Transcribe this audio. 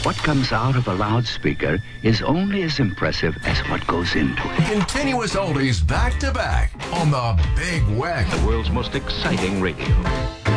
What comes out of a loudspeaker is only as impressive as what goes into it. Continuous oldies back to back on the Big Weck. The world's most exciting radio.